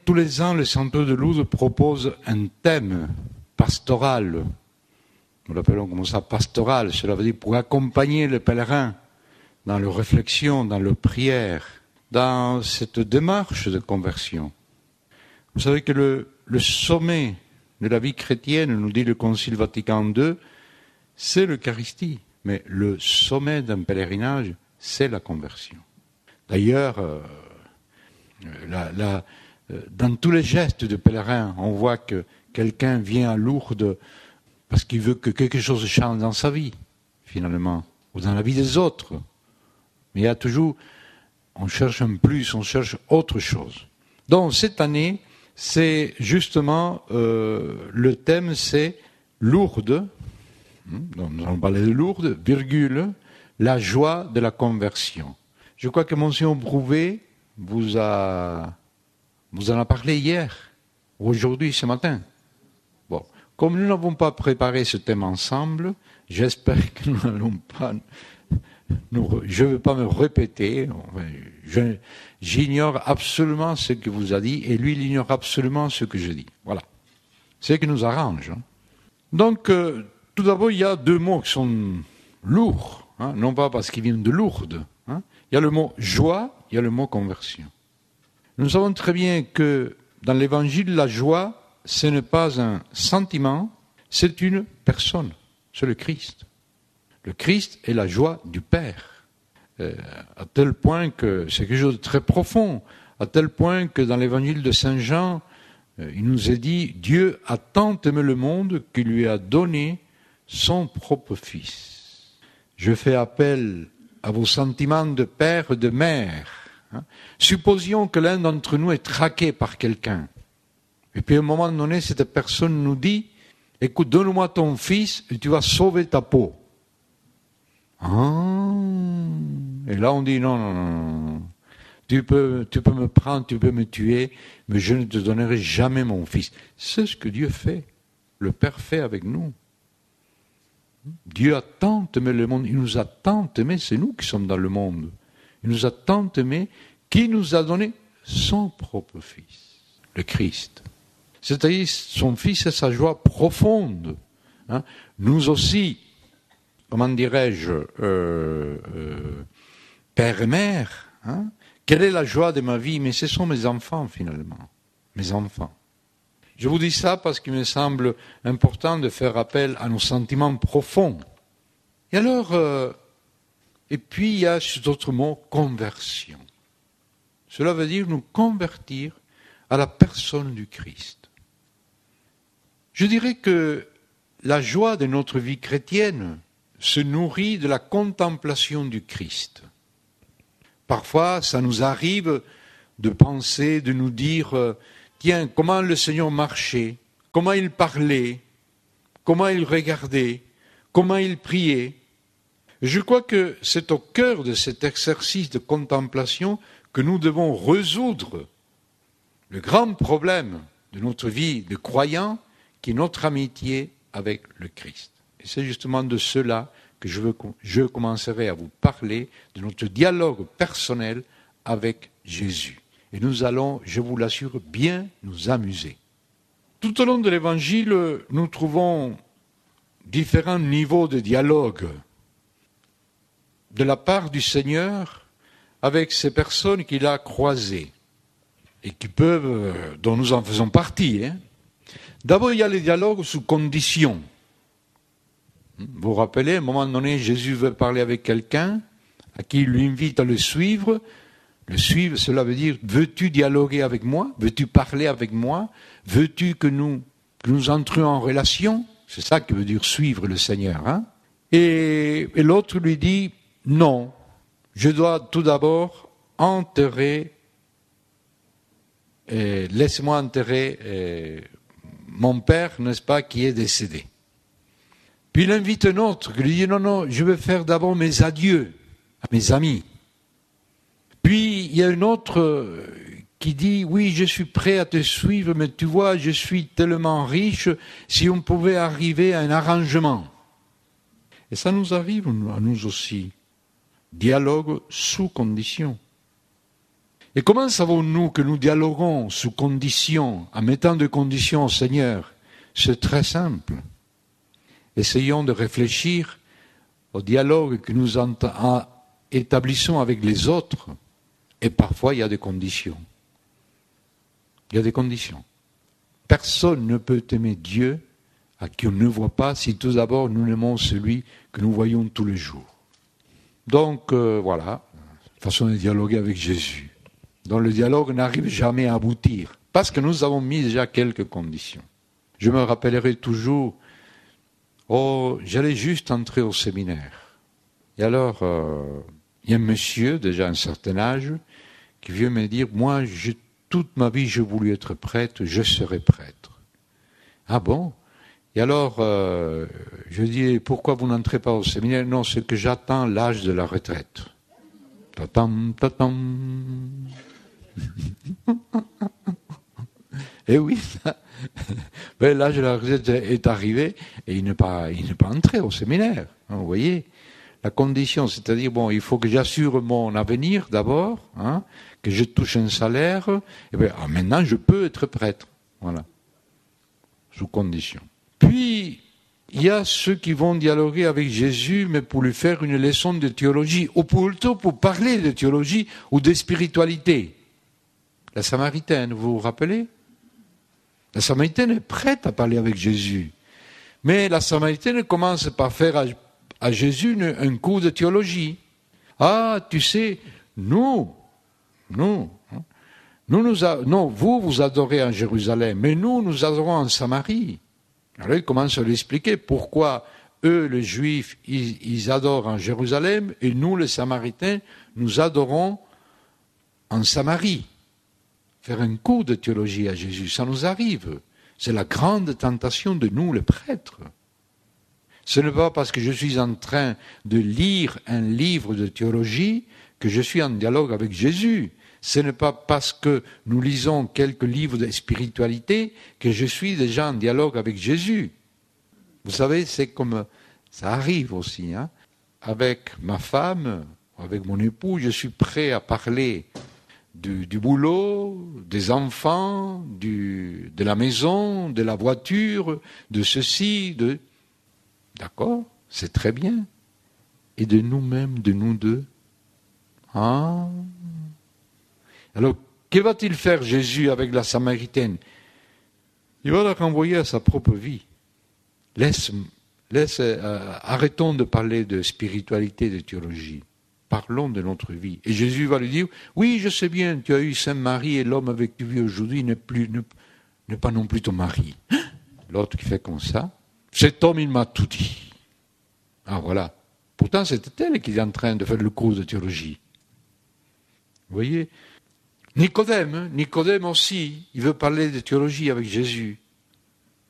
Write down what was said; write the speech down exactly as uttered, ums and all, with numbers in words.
tous les ans, le Centre de Lourdes propose un thème pastoral. Nous l'appelons comme ça, pastoral. Cela veut dire pour accompagner les pèlerins dans leur réflexion, dans leur prière, dans cette démarche de conversion. Vous savez que le, le sommet de la vie chrétienne, nous dit le Concile Vatican deux, c'est l'Eucharistie. Mais le sommet d'un pèlerinage, c'est la conversion. D'ailleurs, euh, la, la, euh, dans tous les gestes de pèlerin, on voit que quelqu'un vient à Lourdes parce qu'il veut que quelque chose change dans sa vie, finalement, ou dans la vie des autres. Mais il y a toujours, on cherche un plus, on cherche autre chose. Donc, cette année, c'est justement, euh, le thème, c'est Lourdes. Donc, nous allons parler de Lourdes, virgule, la joie de la conversion. Je crois que Monseigneur Brouvet vous, a, vous en a parlé hier, ou aujourd'hui, ce matin. Bon, comme nous n'avons pas préparé ce thème ensemble, j'espère que nous n'allons pas... Nous, je ne veux pas me répéter, je, j'ignore absolument ce que vous a dit, et lui, il ignore absolument ce que je dis. Voilà. C'est ce qui nous arrange. Hein. Donc, euh, tout d'abord, il y a deux mots qui sont lourds, hein, non pas parce qu'ils viennent de Lourdes. Hein. Il y a le mot joie, il y a le mot conversion. Nous savons très bien que dans l'Évangile, la joie, ce n'est pas un sentiment, c'est une personne, c'est le Christ. Le Christ est la joie du Père, euh, à tel point que c'est quelque chose de très profond, à tel point que dans l'Évangile de Saint Jean, euh, il nous est dit « Dieu a tant aimé le monde qu'il lui a donné son propre Fils. » Je fais appel à vos sentiments de père et de mère. Hein. Supposions que l'un d'entre nous est traqué par quelqu'un. Et puis à un moment donné, cette personne nous dit « Écoute, donne-moi ton fils et tu vas sauver ta peau. » Ah, et là on dit non, non, non, non. Tu peux, tu peux me prendre, tu peux me tuer, mais je ne te donnerai jamais mon fils. C'est ce que Dieu fait, le Père fait avec nous. Dieu a tant aimé le monde, il nous a tant aimé, c'est nous qui sommes dans le monde. Il nous a tant aimé qu'il nous a donné son propre Fils, le Christ. C'est-à-dire son Fils et sa joie profonde. Hein. Nous aussi, comment dirais-je, euh, euh, père et mère, hein, quelle est la joie de ma vie? Mais ce sont mes enfants, finalement, mes enfants. Je vous dis ça parce qu'il me semble important de faire appel à nos sentiments profonds. Et alors, euh, et puis il y a cet autre mot, conversion. Cela veut dire nous convertir à la personne du Christ. Je dirais que la joie de notre vie chrétienne se nourrit de la contemplation du Christ. Parfois, ça nous arrive de penser, de nous dire, euh, tiens, comment le Seigneur marchait, comment il parlait, comment il regardait, comment il priait. Je crois que c'est au cœur de cet exercice de contemplation que nous devons résoudre le grand problème de notre vie de croyant, qui est notre amitié avec le Christ. Et c'est justement de cela que je, veux, je commencerai à vous parler, de notre dialogue personnel avec Jésus. Et nous allons, je vous l'assure, bien nous amuser. Tout au long de l'Évangile, nous trouvons différents niveaux de dialogue de la part du Seigneur avec ces personnes qu'il a croisées et qui peuvent, dont nous en faisons partie. Hein. D'abord, il y a le dialogue sous condition. Vous vous rappelez, à un moment donné, Jésus veut parler avec quelqu'un à qui il lui invite à le suivre. Le suivre, cela veut dire, veux-tu dialoguer avec moi? Veux-tu parler avec moi? Veux-tu que nous, que nous entrions en relation? C'est ça que veut dire suivre le Seigneur. Hein? Et, et l'autre lui dit, non, je dois tout d'abord enterrer, et laisse-moi enterrer et, mon père, n'est-ce pas, qui est décédé. Puis il invite un autre qui lui dit, non, non, je vais faire d'abord mes adieux à mes amis. Puis il y a un autre qui dit, oui, je suis prêt à te suivre, mais tu vois, je suis tellement riche, si on pouvait arriver à un arrangement. Et ça nous arrive à nous aussi. Dialogue sous condition. Et comment savons-nous que nous dialoguons sous conditions, en mettant des conditions au Seigneur? C'est très simple. Essayons de réfléchir au dialogue que nous établissons avec les autres. Et parfois, il y a des conditions. Il y a des conditions. Personne ne peut aimer Dieu à qui on ne voit pas si tout d'abord nous aimons celui que nous voyons tous les jours. Donc, euh, voilà, façon de dialoguer avec Jésus. Donc le dialogue n'arrive jamais à aboutir, parce que nous avons mis déjà quelques conditions. Je me rappellerai toujours, oh, j'allais juste entrer au séminaire. Et alors, euh, il y a un monsieur, déjà à un certain âge, qui vient me dire, moi, je, toute ma vie, j'ai voulu être prêtre, je serai prêtre. Ah bon? Et alors, euh, je dis, pourquoi vous n'entrez pas au séminaire? Non, c'est que j'attends l'âge de la retraite. Tatam, tatam. Et oui, ben, l'âge de la retraite est arrivé et il n'est pas, il n'est pas entré au séminaire. Hein, vous voyez, la condition, c'est-à-dire, bon, il faut que j'assure mon avenir d'abord, hein, que je touche un salaire, et ben, ah, maintenant je peux être prêtre. Voilà, sous condition. Puis, il y a ceux qui vont dialoguer avec Jésus, mais pour lui faire une leçon de théologie, ou plutôt pour parler de théologie ou de spiritualité. La Samaritaine, vous vous rappelez? La Samaritaine est prête à parler avec Jésus. Mais la Samaritaine commence par faire à, à Jésus un cours de théologie. Ah, tu sais, nous, nous, nous, nous a, non, vous, vous adorez en Jérusalem, mais nous, nous adorons en Samarie. Alors il commence à lui expliquer pourquoi eux, les Juifs, ils, ils adorent en Jérusalem, et nous, les Samaritains, nous adorons en Samarie. Faire un cours de théologie à Jésus, ça nous arrive. C'est la grande tentation de nous, les prêtres. Ce n'est pas parce que je suis en train de lire un livre de théologie que je suis en dialogue avec Jésus. Ce n'est pas parce que nous lisons quelques livres de spiritualité que je suis déjà en dialogue avec Jésus. Vous savez, c'est comme ça arrive aussi. Hein. Avec ma femme, avec mon époux, je suis prêt à parler du, du boulot, des enfants, du, de la maison, de la voiture, de ceci, de... D'accord, c'est très bien. Et de nous-mêmes, de nous deux. Ah. Alors, que va-t-il faire Jésus avec la Samaritaine? Il va la renvoyer à sa propre vie. Laisse, laisse, euh, arrêtons de parler de spiritualité, de théologie. Parlons de notre vie. Et Jésus va lui dire, oui, je sais bien, tu as eu Saint Marie et l'homme avec qui tu vis aujourd'hui n'est plus, ne, n'est pas non plus ton mari. L'autre qui fait comme ça, cet homme, il m'a tout dit. Ah, voilà. Pourtant, c'était elle qui est en train de faire le cours de théologie. Vous voyez? Nicodème, Nicodème aussi, il veut parler de théologie avec Jésus.